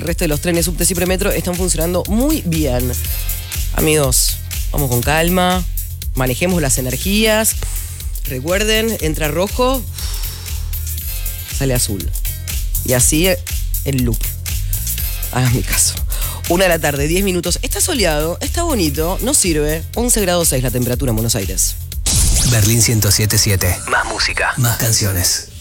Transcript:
resto de los trenes, subtes y premetro están funcionando muy bien. Amigos, vamos con calma, manejemos las energías. Recuerden, entra rojo, sale azul. Y así el loop. Hagan mi caso. 1:00 10 minutos. Está soleado, está bonito, no sirve. 11 grados 6 la temperatura en Buenos Aires. Berlín 107.7. Más música, más canciones.